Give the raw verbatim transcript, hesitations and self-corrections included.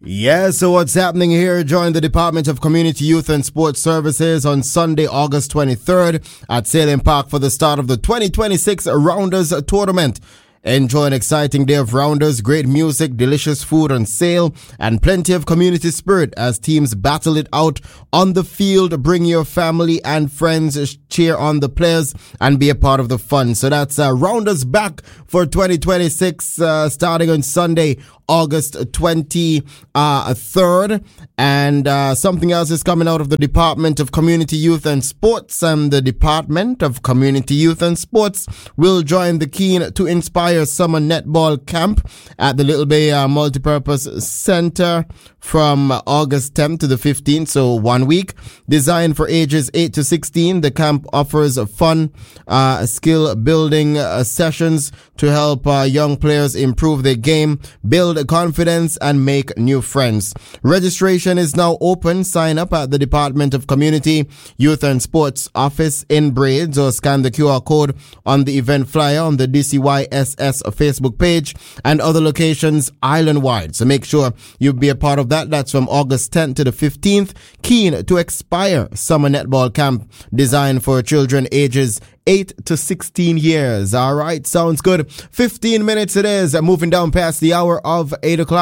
Yeah, so what's happening here? Join the Department of Community Youth and Sports Services on Sunday, August twenty-third at Salem Park for the start of the twenty twenty-six Rounders Tournament. Enjoy an exciting day of rounders, great music, delicious food on sale, and plenty of community spirit as teams battle it out on the field. Bring your family and friends, cheer on the players, and be a part of the fun. So that's uh, Rounders back for twenty twenty-six, uh, starting on Sunday, August twenty-third. And uh, something else is coming out of the Department of Community Youth and Sports. And the Department of Community Youth and Sports will join the Keen to Inspire Summer Netball Camp at the Little Bay uh, Multipurpose Center from August tenth to the fifteenth, so one week. Designed for ages eight to sixteen, the camp offers fun uh, skill building uh, sessions to help uh, young players improve their game, build confidence, and make new friends. Registration is now open. Sign up at the Department of Community, Youth and Sports office in Braids, or scan the Q R code on the event flyer on the D C Y S S Facebook page and other locations island-wide. So make sure you be a part of that. That's from August tenth to the fifteenth. Keen to Expire Summer Netball Camp, designed for children ages eight to sixteen years. All right, sounds good. fifteen minutes it is, moving down past the hour of eight o'clock.